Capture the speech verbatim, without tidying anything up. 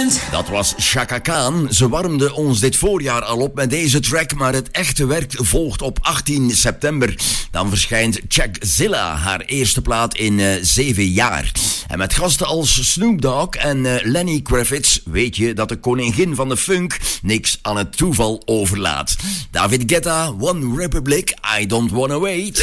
weekend. Dat was Chaka Khan. Ze warmde ons dit voorjaar al op met deze track, maar het echte werk volgt op achttien september. Dan verschijnt Checkzilla, haar eerste plaat in uh, zeven jaar. En met gasten als Snoop Dogg en uh, Lenny Kravitz weet je dat de koningin van de funk niks aan het toeval overlaat. David Guetta, One Republic, I Don't Wanna Wait.